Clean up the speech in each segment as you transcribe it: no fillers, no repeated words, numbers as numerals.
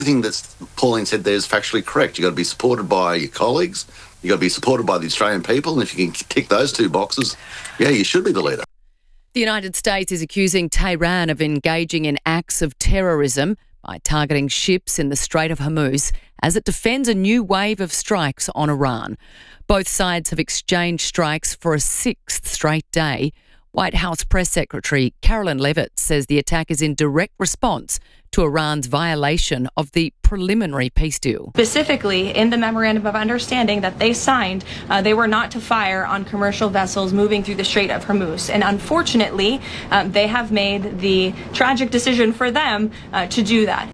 Everything that Pauline said there is factually correct. You've got to be supported by your colleagues. You've got to be supported by the Australian people. And if you can tick those two boxes, yeah, you should be the leader. The United States is accusing Tehran of engaging in acts of terrorism by targeting ships in the Strait of Hormuz as it defends a new wave of strikes on Iran. Both sides have exchanged strikes for a sixth straight day. White House Press Secretary Carolyn Leavitt says the attack is in direct response to Iran's violation of the preliminary peace deal. Specifically, in the Memorandum of Understanding that they signed, they were not to fire on commercial vessels moving through the Strait of Hormuz. And unfortunately, they have made the tragic decision for them to do that.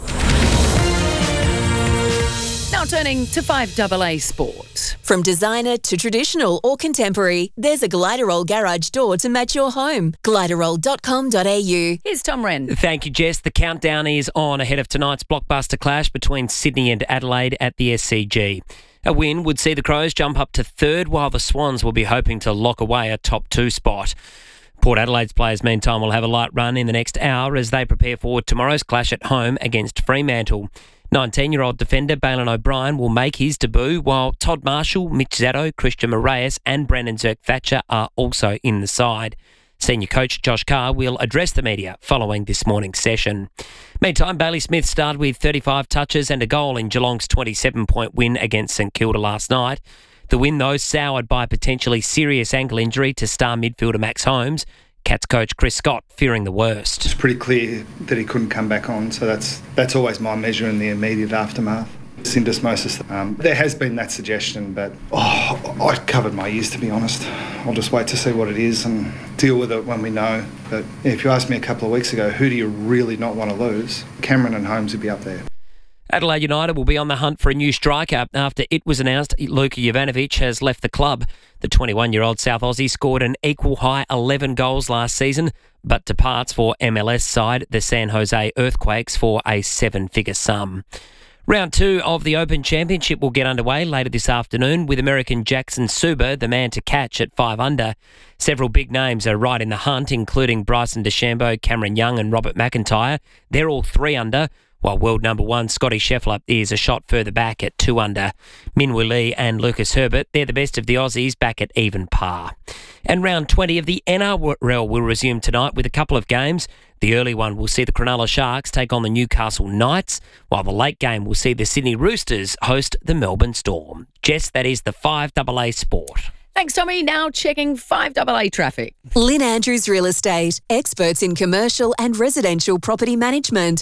Now turning to 5AA Sport. From designer to traditional or contemporary, there's a Gliderol garage door to match your home. Gliderol.com.au. Here's Tom Wren. Thank you, Jess. The countdown is on ahead of tonight's blockbuster clash between Sydney and Adelaide at the SCG. A win would see the Crows jump up to third, while the Swans will be hoping to lock away a top two spot. Port Adelaide's players, meantime, will have a light run in the next hour as they prepare for tomorrow's clash at home against Fremantle. 19-year-old defender Bailyn O'Brien will make his debut, while Todd Marshall, Mitch Zetto, Christian Moraes and Brendan Zerk-Thatcher are also in the side. Senior coach Josh Carr will address the media following this morning's session. Meantime, Bailey Smith started with 35 touches and a goal in Geelong's 27-point win against St Kilda last night. The win, though, soured by a potentially serious ankle injury to star midfielder Max Holmes. Cats coach Chris Scott fearing the worst. It's pretty clear that he couldn't come back on, so that's always my measure in the immediate aftermath. Syndesmosis. There has been that suggestion, but I covered my ears, to be honest. I'll just wait to see what it is and deal with it when we know. But if you asked me a couple of weeks ago, who do you really not want to lose? Cameron and Holmes would be up there. Adelaide United will be on the hunt for a new striker after it was announced Luka Jovanovic has left the club. The 21-year-old South Aussie scored an equal-high 11 goals last season, but departs for MLS side, the San Jose Earthquakes, for a seven-figure sum. Round 2 of the Open Championship will get underway later this afternoon with American Jackson Suber, the man to catch at 5 under. Several big names are right in the hunt, including Bryson DeChambeau, Cameron Young and Robert McIntyre. They're all 3 under. While world number 1 Scotty Scheffler is a shot further back at 2 under. Minwoo Lee and Lucas Herbert, they're the best of the Aussies, back at even par. And round 20 of the NRL will resume tonight with a couple of games. The early one will see the Cronulla Sharks take on the Newcastle Knights, while the late game will see the Sydney Roosters host the Melbourne Storm. Jess, that is the 5AA Sport. Thanks, Tommy. Now checking 5AA traffic. Lynn Andrews Real Estate. Experts in commercial and residential property management.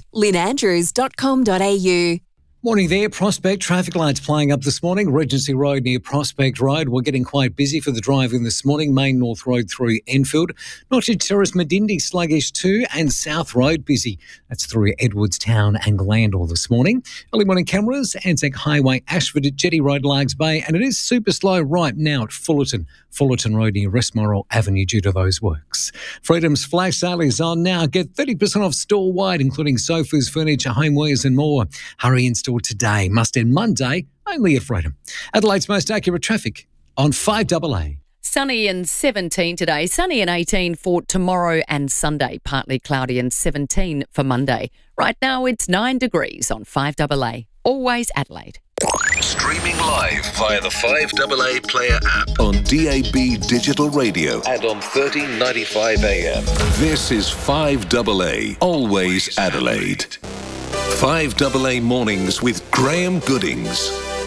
lynnandrews.com.au. Morning there. Prospect traffic lights playing up this morning. Regency Road near Prospect Road. We're getting quite busy for the drive-in this morning. Main North Road through Enfield. Nottage Terrace, Medindi sluggish too. And South Road busy. That's through Edwardstown and Glandore this morning. Early morning cameras. Anzac Highway, Ashford at Jetty Road, Largs Bay. And it is super slow right now at Fullerton. Fullerton Road near Westmoral Avenue due to those works. Freedom's flash sale is on now. Get 30% off store-wide, including sofas, furniture, homewares and more. Hurry in store today. Must end Monday, only at Freedom. Adelaide's most accurate traffic on 5AA. Sunny and 17 today. Sunny and 18 for tomorrow and Sunday. Partly cloudy and 17 for Monday. Right now it's 9 degrees on 5AA. Always Adelaide. Streaming live via the 5AA Player app on DAB Digital Radio and on 1395 AM. This is 5AA, Always Adelaide. 5AA Mornings with Graham Goodings.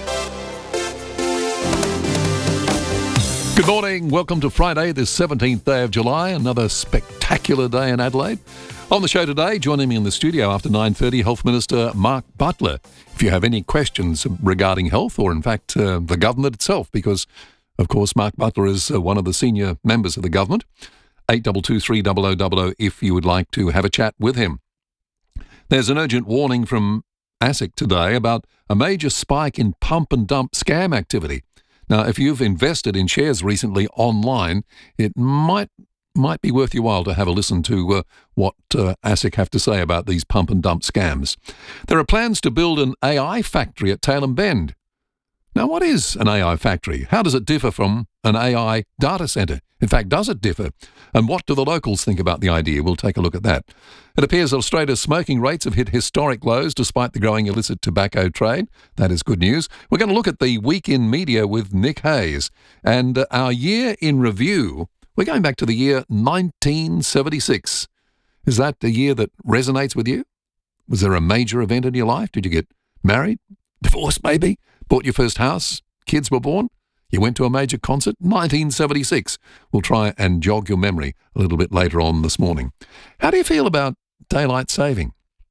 Good morning. Welcome to Friday, the 17th day of July. Another spectacular day in Adelaide. On the show today, joining me in the studio after 9:30, Health Minister Mark Butler. If you have any questions regarding health or, in fact, the government itself, because, of course, Mark Butler is one of the senior members of the government, 8223 0000 if you would like to have a chat with him. There's an urgent warning from ASIC today about a major spike in pump and dump scam activity. Now, if you've invested in shares recently online, it might be worth your while to have a listen to what ASIC have to say about these pump and dump scams. There are plans to build an AI factory at Tailem Bend. Now, what is an AI factory? How does it differ from an AI data centre? In fact, does it differ? And what do the locals think about the idea? We'll take a look at that. It appears Australia's smoking rates have hit historic lows despite the growing illicit tobacco trade. That is good news. We're going to look at the week in media with Nick Hayes. And our year in review, we're going back to the year 1976. Is that the year that resonates with you? Was there a major event in your life? Did you get married? Divorced maybe? Bought your first house? Kids were born? You went to a major concert? 1976. We'll try and jog your memory a little bit later on this morning. How do you feel about daylight saving?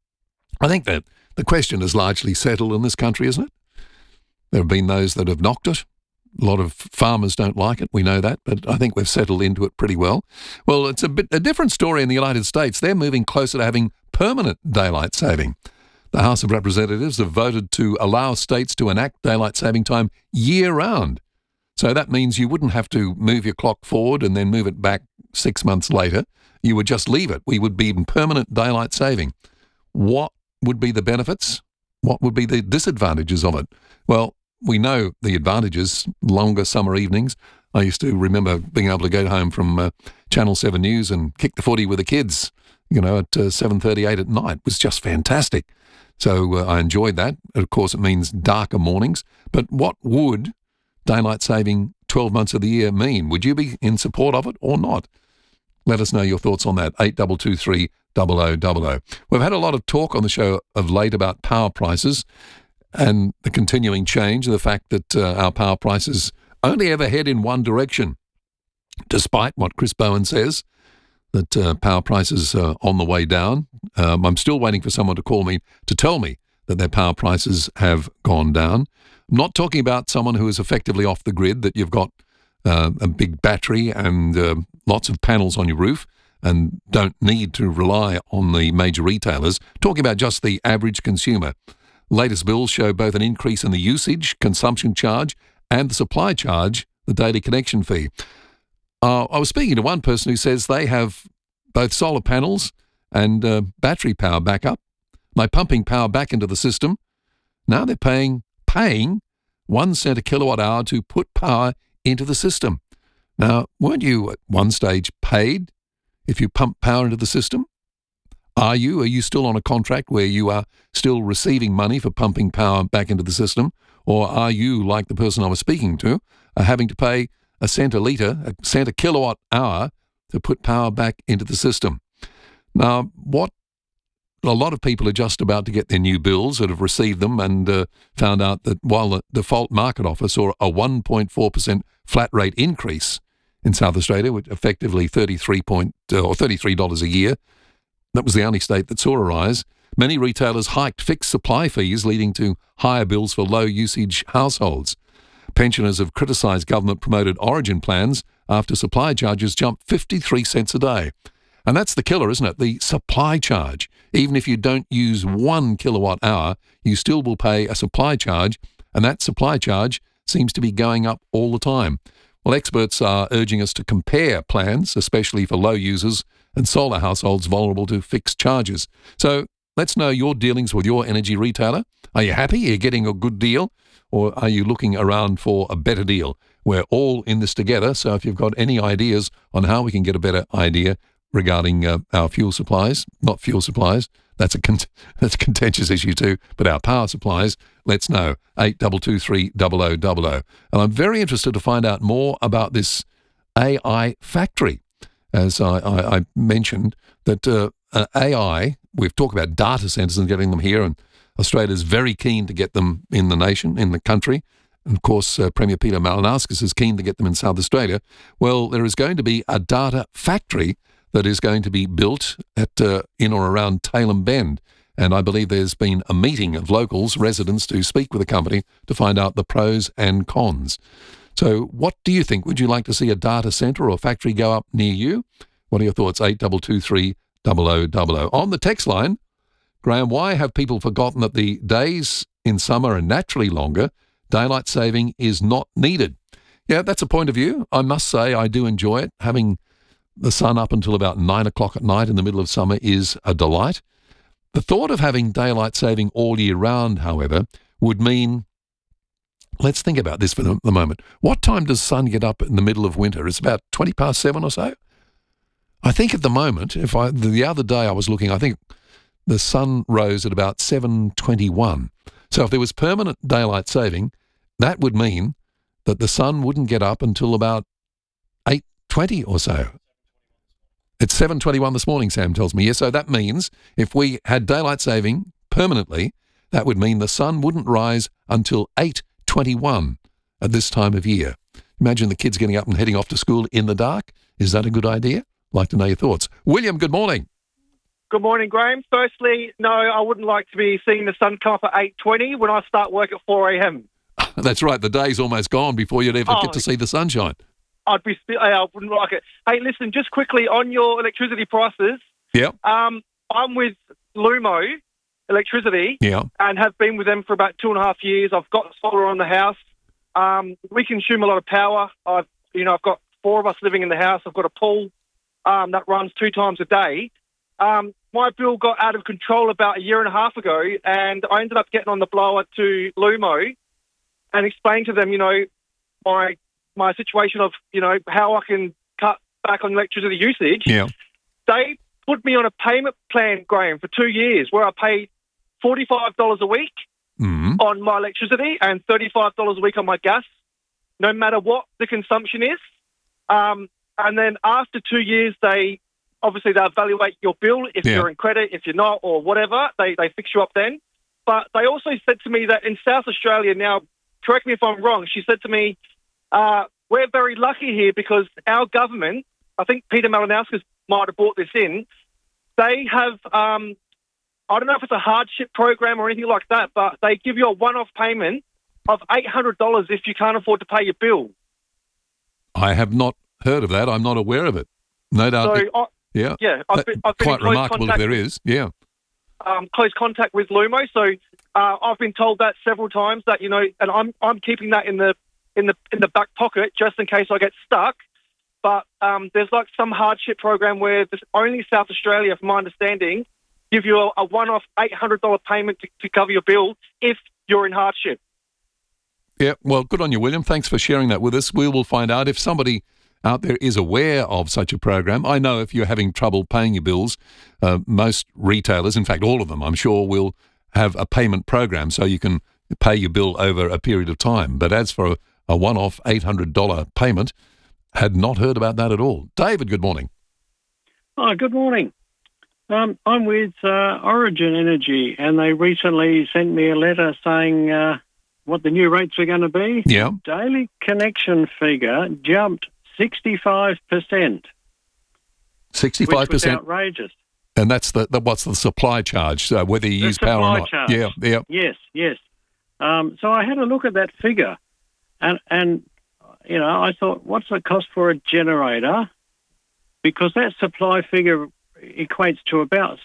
I think that the question is largely settled in this country, isn't it? There have been those that have knocked it. A lot of farmers don't like it, we know that, but I think we've settled into it pretty well. Well, it's a different story in the United States. They're moving closer to having permanent daylight saving. The House of Representatives have voted to allow states to enact daylight saving time year-round. So that means you wouldn't have to move your clock forward and then move it back 6 months later. You would just leave it. We would be in permanent daylight saving. What would be the benefits? What would be the disadvantages of it? Well, we know the advantages, longer summer evenings. I used to remember being able to go home from Channel 7 News and kick the footy with the kids, at 7:38 at night. It was just fantastic. So I enjoyed that. Of course, it means darker mornings. But what would daylight saving 12 months of the year mean? Would you be in support of it or not? Let us know your thoughts on that. 8223 0000. We've had a lot of talk on the show of late about power prices and the continuing change, the fact that our power prices only ever head in one direction, despite what Chris Bowen says, that power prices are on the way down. I'm still waiting for someone to call me to tell me that their power prices have gone down. I'm not talking about someone who is effectively off the grid, that you've got a big battery and lots of panels on your roof and don't need to rely on the major retailers. Talking about just the average consumer. Latest bills show both an increase in the usage, consumption charge, and the supply charge, the daily connection fee. I was speaking to one person who says they have both solar panels and battery power backup. By pumping power back into the system, now they're paying 1 cent a kilowatt hour to put power into the system. Now, weren't you at one stage paid if you pump power into the system? Are you still on a contract where you are still receiving money for pumping power back into the system? Or are you, like the person I was speaking to, having to pay a cent a litre, a cent a kilowatt hour to put power back into the system? Now, what a lot of people are just about to get their new bills that have received them and found out that while the Default Market Offer saw a 1.4% flat rate increase in South Australia, which effectively $33 a year, that was the only state that saw a rise. Many retailers hiked fixed supply fees, leading to higher bills for low-usage households. Pensioners have criticised government-promoted Origin plans after supply charges jumped 53 cents a day. And that's the killer, isn't it? The supply charge. Even if you don't use 1 kilowatt hour, you still will pay a supply charge, and that supply charge seems to be going up all the time. Well, experts are urging us to compare plans, especially for low users and solar households vulnerable to fixed charges. So let's know your dealings with your energy retailer. Are you happy? Are you getting a good deal? Or are you looking around for a better deal? We're all in this together, so if you've got any ideas on how we can get a better idea regarding our fuel supplies, not fuel supplies, that's a contentious issue too, but our power supplies, let's know. 8223 0000. And I'm very interested to find out more about this AI factory. As I mentioned, that AI, we've talked about data centres and getting them here, and Australia's very keen to get them in the nation, in the country. And of course, Premier Peter Malinauskas is keen to get them in South Australia. Well, there is going to be a data factory that is going to be built at in or around Tailem Bend. And I believe there's been a meeting of locals, residents, to speak with the company to find out the pros and cons. So what do you think? Would you like to see a data centre or a factory go up near you? What are your thoughts? 8223 0000. On the text line, Graham, why have people forgotten that the days in summer are naturally longer? Daylight saving is not needed. Yeah, that's a point of view. I must say I do enjoy it. Having the sun up until about 9 o'clock at night in the middle of summer is a delight. The thought of having daylight saving all year round, however, would mean let's think about this for the moment. What time does sun get up in the middle of winter? It's about 7:20 or so. I think at the moment, the other day I was looking, I think the sun rose at about 7:21. So if there was permanent daylight saving, that would mean that the sun wouldn't get up until about 8:20 or so. It's 7:21 this morning, Sam tells me. Yeah, so that means if we had daylight saving permanently, that would mean the sun wouldn't rise until 8:21 at this time of year. Imagine the kids getting up and heading off to school in the dark. Is that a good idea? Like to know your thoughts. William, good morning. Good morning, Graham. Firstly, no, I wouldn't like to be seeing the sun come up at 8:20 when I start work at 4 a.m. That's right. The day's almost gone before you'd ever get to see the sunshine. I wouldn't like it. Hey, listen, just quickly on your electricity prices. Yeah. I'm with Lumo Electricity. Yeah. And have been with them for about 2.5 years. I've got solar on the house. We consume a lot of power. I've got 4 of us living in the house. I've got a pool that runs 2 times a day. My bill got out of control about 1.5 years ago, and I ended up getting on the blower to Lumo and explained to them, my situation of, how I can cut back on electricity usage. Yeah. They put me on a payment plan, Graham, for 2 years where I paid $45 a week on my electricity and $35 a week on my gas, no matter what the consumption is. And then after 2 years, they evaluate your bill if you're in credit, if you're not, or whatever. They fix you up then. But they also said to me that in South Australia now, correct me if I'm wrong, she said to me, we're very lucky here because our government, I think Peter Malinauskas might have brought this in, they have, I don't know if it's a hardship program or anything like that, but they give you a one-off payment of $800 if you can't afford to pay your bill. I have not heard of that. I'm not aware of it. No doubt. So, I've been quite in remarkable if there is. Yeah. Close contact with Lumo, so I've been told that several times that and I'm keeping that in the back pocket just in case I get stuck. But there's like some hardship program where only South Australia, from my understanding, give you a one-off $800 payment to cover your bill if you're in hardship. Yeah, well, good on you, William. Thanks for sharing that with us. We will find out if somebody out there is aware of such a program. I know if you're having trouble paying your bills, most retailers, in fact all of them, I'm sure, will have a payment program so you can pay your bill over a period of time. But as for a one-off $800 payment, had not heard about that at all. David, good morning. Oh, good morning. I'm with Origin Energy, and they recently sent me a letter saying what the new rates are going to be. Yeah. Daily connection figure jumped 65%. 65%? Which was outrageous. And that's what's the supply charge, so whether you use power or not. Charge. Yeah. Yes. So I had a look at that figure, and I thought, what's the cost for a generator? Because that supply figure equates to about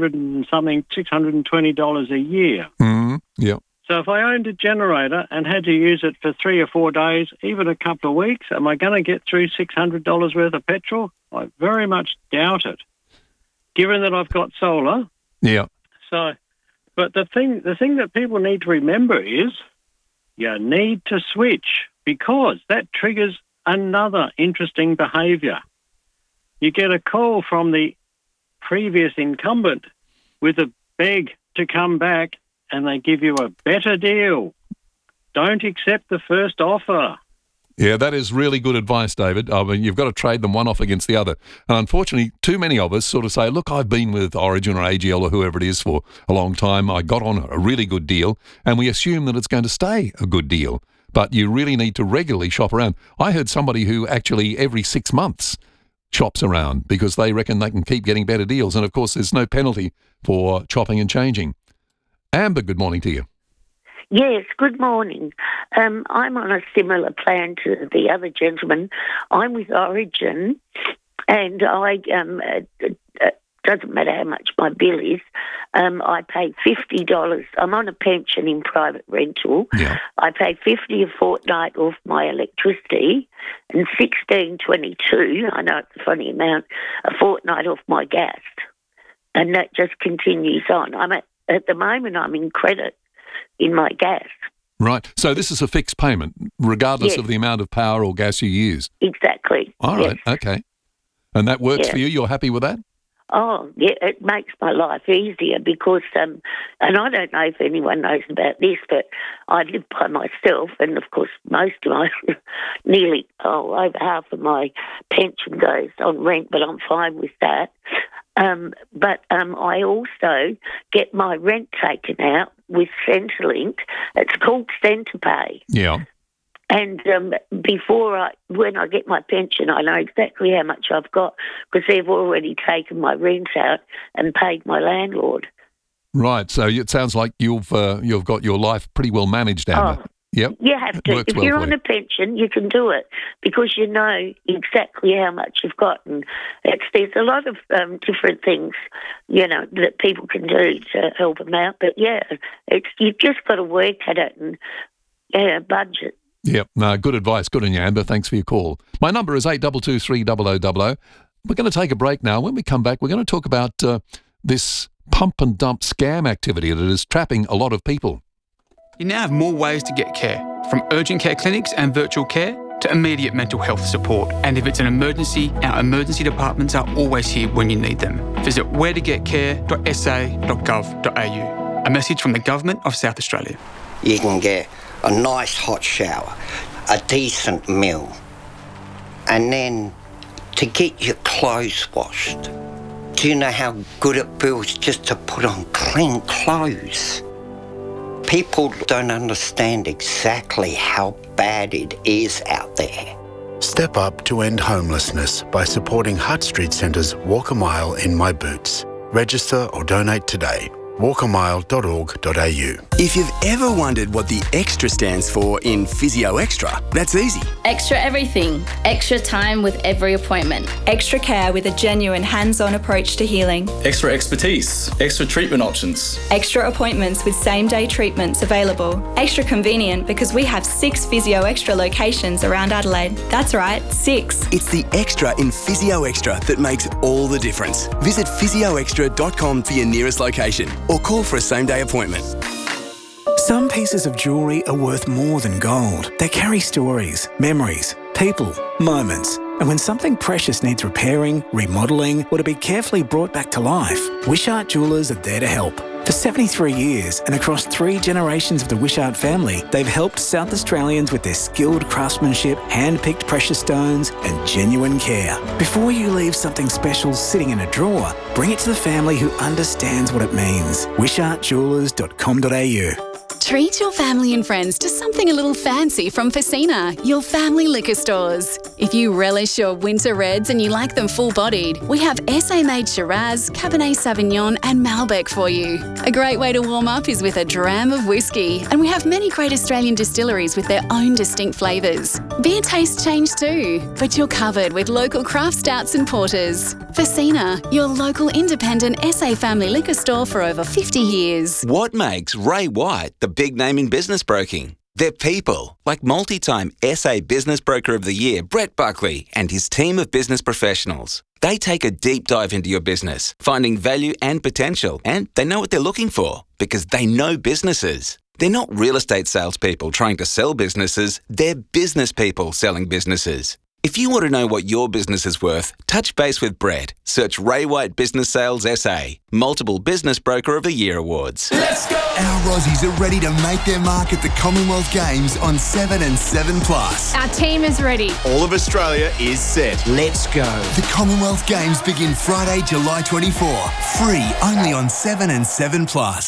$620 a year. Mm-hmm. Yeah. So if I owned a generator and had to use it for 3 or 4 days, even a couple of weeks, am I going to get through $600 worth of petrol? I very much doubt it, given that I've got solar. Yeah. So, but the thing that people need to remember is you need to switch, because that triggers another interesting behaviour. You get a call from the previous incumbent with a beg to come back, and they give you a better deal. Don't accept the first offer. Yeah, that is really good advice, David. I mean, you've got to trade them one off against the other. And unfortunately, too many of us sort of say, look, I've been with Origin or AGL or whoever it is for a long time. I got on a really good deal, and we assume that it's going to stay a good deal. But you really need to regularly shop around. I heard somebody who actually every 6 months shops around because they reckon they can keep getting better deals. And, of course, there's no penalty for chopping and changing. Amber, good morning to you. Yes, good morning. I'm on a similar plan to the other gentleman. I'm with Origin, and I doesn't matter how much my bill is. I pay $50. I'm on a pension in private rental. Yeah. I pay $50 a fortnight off my electricity, and $16.22. I know it's a funny amount, a fortnight off my gas, and that just continues on. At the moment, I'm in credit in my gas. Right. So this is a fixed payment, regardless Yes. of the amount of power or gas you use. Exactly. All right. Yes. Okay. And that works Yeah. for you? You're happy with that? Oh, yeah, it makes my life easier because, and I don't know if anyone knows about this, but I live by myself, and of course, most of my, over half of my pension goes on rent, but I'm fine with that. But I also get my rent taken out with Centrelink. It's called CenterPay. Yeah. And when I get my pension, I know exactly how much I've got because they've already taken my rent out and paid my landlord. Right. So it sounds like you've got your life pretty well managed, Amber. Yep. You have to. Works If well you're for on you. a pension, you can do it because you know exactly how much you've got. And there's a lot of different things, that people can do to help them out. But, yeah, you've just got to work at it and budget. Yep. No, good advice. Good on you, Amber. Thanks for your call. My number is 8223 0000. We're going to take a break now. When we come back, we're going to talk about this pump and dump scam activity that is trapping a lot of people. You now have more ways to get care, from urgent care clinics and virtual care to immediate mental health support. And if it's an emergency, our emergency departments are always here when you need them. Visit wheretogetcare.sa.gov.au. A message from the Government of South Australia. You can get a nice hot shower, a decent meal, and then to get your clothes washed. Do you know how good it feels just to put on clean clothes? People don't understand exactly how bad it is out there. Step up to end homelessness by supporting Hutt Street Centre's Walk a Mile in My Boots. Register or donate today. walkamile.org.au. If you've ever wondered what the extra stands for in Physio Extra, that's easy. Extra everything. Extra time with every appointment. Extra care with a genuine hands-on approach to healing. Extra expertise. Extra treatment options. Extra appointments with same-day treatments available. Extra convenient because we have 6 Physio Extra locations around Adelaide. That's right, 6. It's the extra in Physio Extra that makes all the difference. Visit physioextra.com for your nearest location or call for a same-day appointment. Some pieces of jewellery are worth more than gold. They carry stories, memories, people, moments. And when something precious needs repairing, remodelling, or to be carefully brought back to life, Wishart Jewellers are there to help. For 73 years and across 3 generations of the Wishart family, they've helped South Australians with their skilled craftsmanship, hand-picked precious stones and genuine care. Before you leave something special sitting in a drawer, bring it to the family who understands what it means. WishartJewellers.com.au. Treat your family and friends to something a little fancy from Facina, your family liquor stores. If you relish your winter reds and you like them full-bodied, we have SA-made Shiraz, Cabernet Sauvignon and Malbec for you. A great way to warm up is with a dram of whiskey, and we have many great Australian distilleries with their own distinct flavours. Beer tastes change too, but you're covered with local craft stouts and porters. Facina, your local independent SA family liquor store for over 50 years. What makes Ray White the big name in business broking? They're people, like multi-time SA Business Broker of the Year, Brett Buckley, and his team of business professionals. They take a deep dive into your business, finding value and potential, and they know what they're looking for because they know businesses. They're not real estate salespeople trying to sell businesses, they're business people selling businesses. If you want to know what your business is worth, touch base with Brett. Search Ray White Business Sales SA. Multiple Business Broker of the Year awards. Let's go! Our Aussies are ready to make their mark at the Commonwealth Games on 7 and 7+. Our team is ready. All of Australia is set. Let's go. The Commonwealth Games begin Friday, July 24. Free only on 7 and 7+.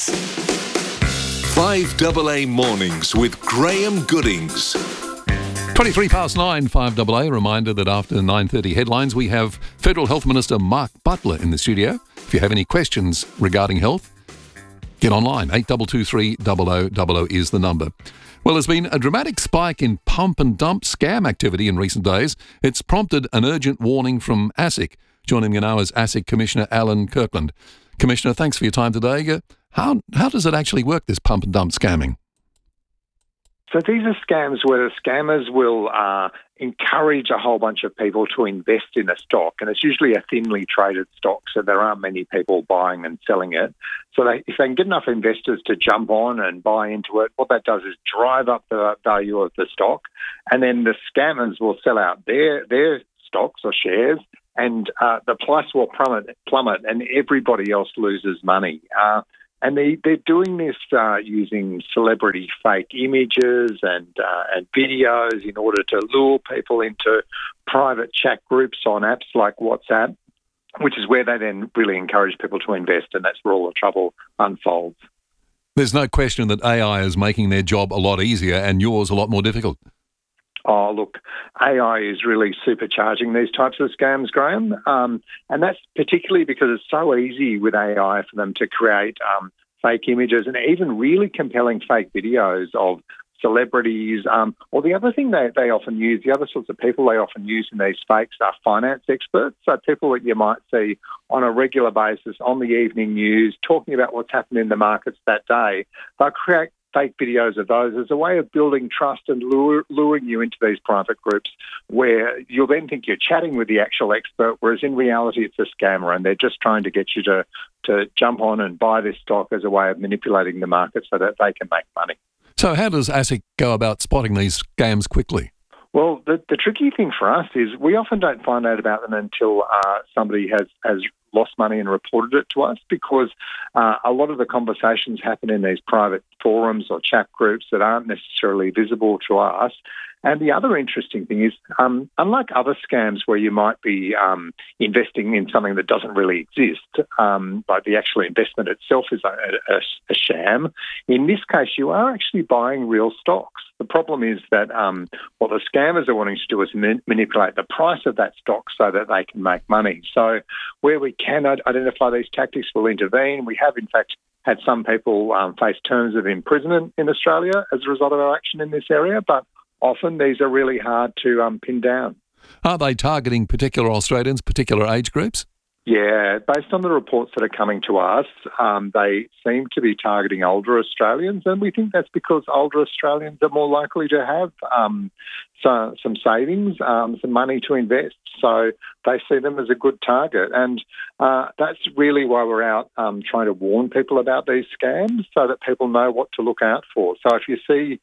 5AA Mornings with Graham Goodings. 23 past 9, 5AA. Reminder that after 9:30 headlines, we have Federal Health Minister Mark Butler in the studio. If you have any questions regarding health, get online. 8223 0000 is the number. Well, there's been a dramatic spike in pump and dump scam activity in recent days. It's prompted an urgent warning from ASIC. Joining me now is ASIC Commissioner Alan Kirkland. Commissioner, thanks for your time today. How does it actually work, this pump and dump scamming? So these are scams where the scammers will encourage a whole bunch of people to invest in a stock, and it's usually a thinly traded stock, so there aren't many people buying and selling it. So if they can get enough investors to jump on and buy into it, what that does is drive up the value of the stock, and then the scammers will sell out their stocks or shares, and the price will plummet, and everybody else loses money. And they're doing this using celebrity fake images and videos in order to lure people into private chat groups on apps like WhatsApp, which is where they then really encourage people to invest, and that's where all the trouble unfolds. There's no question that AI is making their job a lot easier and yours a lot more difficult. Oh, look, AI is really supercharging these types of scams, Graham. And that's particularly because it's so easy with AI for them to create fake images and even really compelling fake videos of celebrities. Or the other thing they often use, the other sorts of people they often use in these fakes are finance experts. So people that you might see on a regular basis on the evening news talking about what's happened in the markets that day. They'll create fake videos of those as a way of building trust and luring you into these private groups where you'll then think you're chatting with the actual expert, whereas in reality it's a scammer and they're just trying to get you to jump on and buy this stock as a way of manipulating the market so that they can make money. So how does ASIC go about spotting these scams quickly? Well, the tricky thing for us is we often don't find out about them until somebody has lost money and reported it to us, because a lot of the conversations happen in these private forums or chat groups that aren't necessarily visible to us. And the other interesting thing is, unlike other scams where you might be investing in something that doesn't really exist, like the actual investment itself is a sham, in this case you are actually buying real stocks. The problem is that what the scammers are wanting to do is manipulate the price of that stock so that they can make money. So where we can identify these tactics, we'll intervene. We have, in fact, had some people face terms of imprisonment in Australia as a result of our action in this area, but often these are really hard to pin down. Are they targeting particular Australians, particular age groups? Yeah, based on the reports that are coming to us, they seem to be targeting older Australians, and we think that's because older Australians are more likely to have some savings, some money to invest. So they see them as a good target. And that's really why we're out trying to warn people about these scams so that people know what to look out for. So if you see,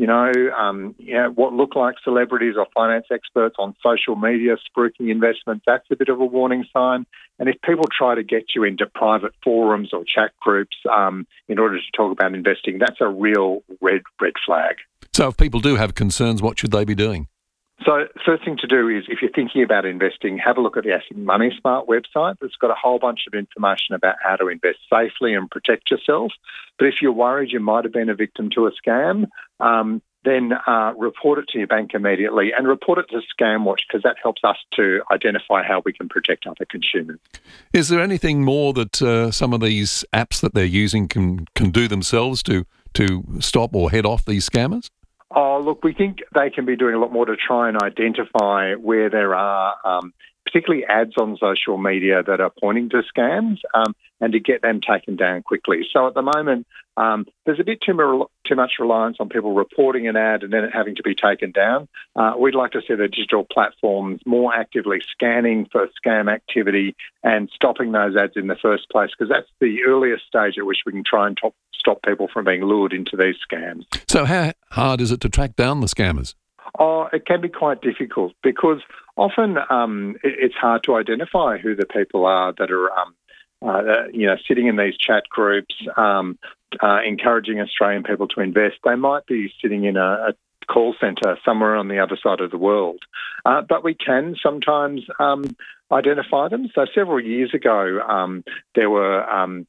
what look like celebrities or finance experts on social media spruiking investments, that's a bit of a warning sign. And if people try to get you into private forums or chat groups in order to talk about investing, that's a real red flag. So if people do have concerns, what should they be doing? So first thing to do is, if you're thinking about investing, have a look at the ASIC Money Smart website. It's got a whole bunch of information about how to invest safely and protect yourself. But if you're worried you might have been a victim to a scam, then report it to your bank immediately and report it to ScamWatch, because that helps us to identify how we can protect other consumers. Is there anything more that some of these apps that they're using can do themselves to stop or head off these scammers? Oh, look, we think they can be doing a lot more to try and identify where there are particularly ads on social media that are pointing to scams and to get them taken down quickly. So at the moment, there's a bit too much reliance on people reporting an ad and then it having to be taken down. We'd like to see the digital platforms more actively scanning for scam activity and stopping those ads in the first place, because that's the earliest stage at which we can try and stop people from being lured into these scams. So how hard is it to track down the scammers? Oh, it can be quite difficult because often it's hard to identify who the people are that are, sitting in these chat groups, encouraging Australian people to invest. They might be sitting in a call centre somewhere on the other side of the world, but we can sometimes identify them. So several years ago, there were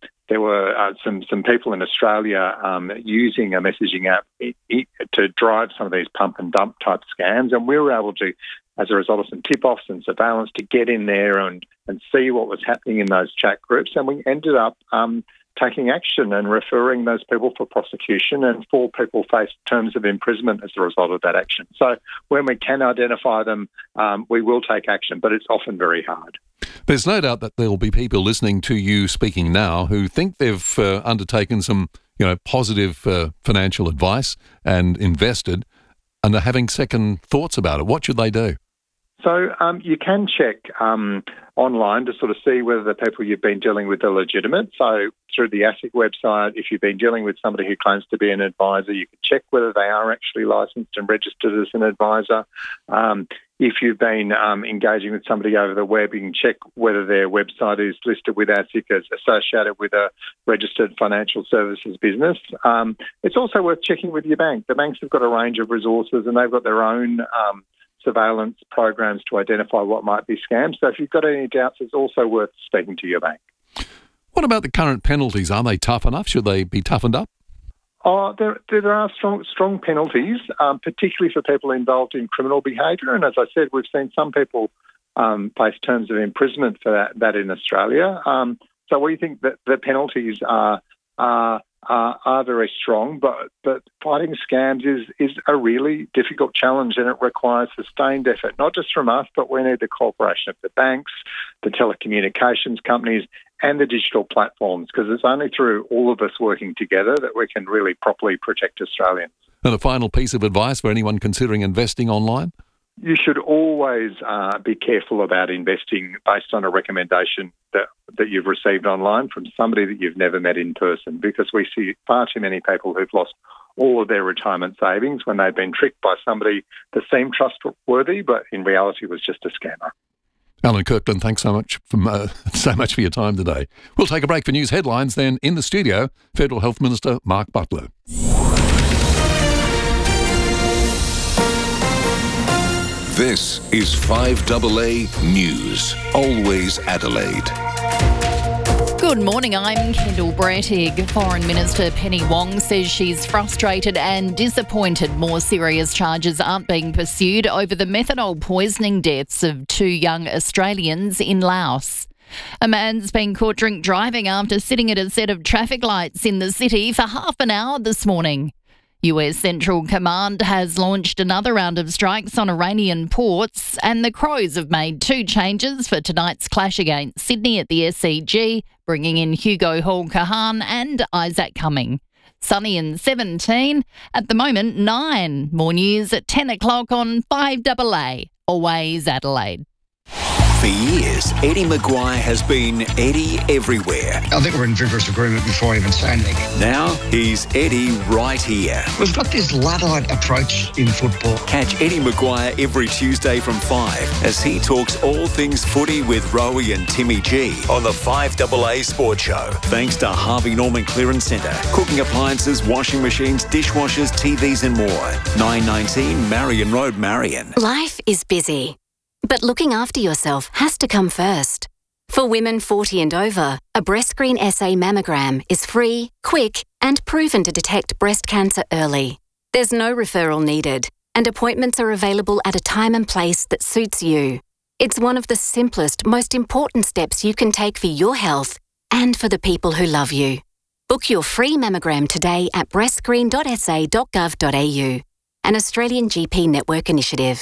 some people in Australia using a messaging app to drive some of these pump and dump type scams, and we were able to, as a result of some tip-offs and surveillance, to get in there and see what was happening in those chat groups, and we ended up taking action and referring those people for prosecution, and 4 people faced terms of imprisonment as a result of that action. So when we can identify them, we will take action, but it's often very hard. There's no doubt that there will be people listening to you speaking now who think they've undertaken some positive financial advice and invested, and are having second thoughts about it? What should they do? So you can check online to sort of see whether the people you've been dealing with are legitimate. So through the ASIC website, if you've been dealing with somebody who claims to be an advisor, you can check whether they are actually licensed and registered as an advisor. If you've been engaging with somebody over the web, you can check whether their website is listed with ASIC as associated with a registered financial services business. It's also worth checking with your bank. The banks have got a range of resources and they've got their own surveillance programs to identify what might be scams. So if you've got any doubts, it's also worth speaking to your bank. What about the current penalties? Are they tough enough? Should they be toughened up? Oh, there are strong penalties, particularly for people involved in criminal behaviour. And as I said, we've seen some people face terms of imprisonment for that in Australia. So we think that the penalties are very strong, but fighting scams is a really difficult challenge, and it requires sustained effort, not just from us, but we need the cooperation of the banks, the telecommunications companies, and the digital platforms, because it's only through all of us working together that we can really properly protect Australians. And a final piece of advice for anyone considering investing online? You should always be careful about investing based on a recommendation that you've received online from somebody that you've never met in person, because we see far too many people who've lost all of their retirement savings when they've been tricked by somebody that seemed trustworthy, but in reality was just a scammer. Alan Kirkland, thanks so much for your time today. We'll take a break for news headlines. Then in the studio, Federal Health Minister Mark Butler. This is 5AA News, always Adelaide. Good morning, I'm Kendall Brettig. Foreign Minister Penny Wong says she's frustrated and disappointed more serious charges aren't being pursued over the methanol poisoning deaths of 2 young Australians in Laos. A man's been caught drink driving after sitting at a set of traffic lights in the city for half an hour this morning. US Central Command has launched another round of strikes on Iranian ports, and the Crows have made 2 changes for tonight's clash against Sydney at the SCG, bringing in Hugo Hall-Kahan and Isaac Cumming. Sunny and 17, at the moment 9. More news at 10 o'clock on 5AA, always Adelaide. For years, Eddie Maguire has been Eddie everywhere. I think we're in vigorous agreement before I even say anything. Now he's Eddie right here. We've got this Luddite approach in football. Catch Eddie Maguire every Tuesday from 5 as he talks all things footy with Rowie and Timmy G on the 5AA Sports Show. Thanks to Harvey Norman Clearance Centre. Cooking appliances, washing machines, dishwashers, TVs and more. 919 Marion Road, Marion. Life is busy, but looking after yourself has to come first. For women 40 and over, a BreastScreen SA mammogram is free, quick, and proven to detect breast cancer early. There's no referral needed, and appointments are available at a time and place that suits you. It's one of the simplest, most important steps you can take for your health and for the people who love you. Book your free mammogram today at breastscreen.sa.gov.au, an Australian GP network initiative.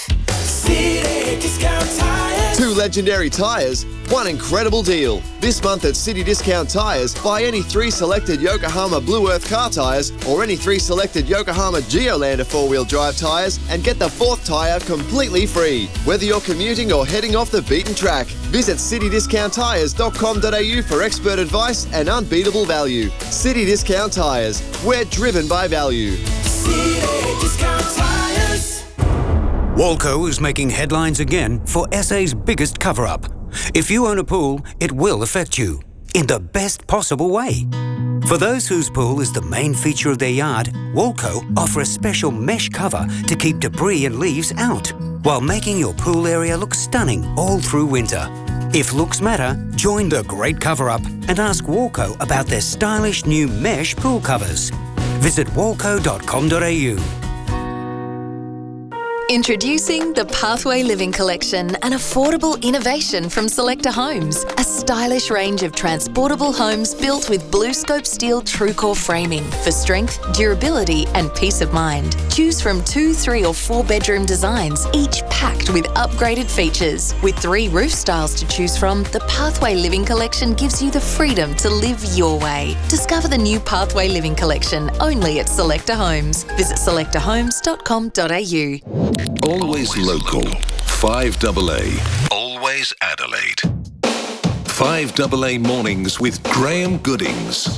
Two legendary tyres, one incredible deal. This month at City Discount Tyres, buy any 3 selected Yokohama Blue Earth car tyres or any 3 selected Yokohama Geolander 4-wheel drive tyres and get the 4th tyre completely free. Whether you're commuting or heading off the beaten track, visit citydiscounttyres.com.au for expert advice and unbeatable value. City Discount Tyres, we're driven by value. City Discount Tyres. Walco is making headlines again for SA's biggest cover-up. If you own a pool, it will affect you in the best possible way. For those whose pool is the main feature of their yard, Walco offer a special mesh cover to keep debris and leaves out, while making your pool area look stunning all through winter. If looks matter, join the great cover-up and ask Walco about their stylish new mesh pool covers. Visit walco.com.au. Introducing the Pathway Living Collection, an affordable innovation from Selecta Homes. A stylish range of transportable homes built with BlueScope steel TrueCore framing for strength, durability and peace of mind. Choose from 2, 3 or 4 bedroom designs, each packed with upgraded features. With 3 roof styles to choose from, the Pathway Living Collection gives you the freedom to live your way. Discover the new Pathway Living Collection only at Selecta Homes. Visit selectahomes.com.au. Always local. 5AA. Always Adelaide. 5AA Mornings with Graham Goodings.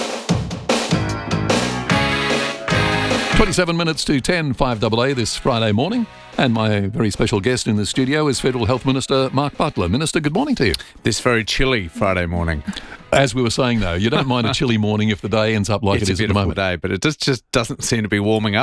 27 minutes to 10, 5AA this Friday morning. And my very special guest in the studio is Federal Health Minister Mark Butler. Minister, good morning to you. This very chilly Friday morning. As we were saying, though, you don't mind a chilly morning if the day ends up like it is at the moment. It's a beautiful day, but it just doesn't seem to be warming up.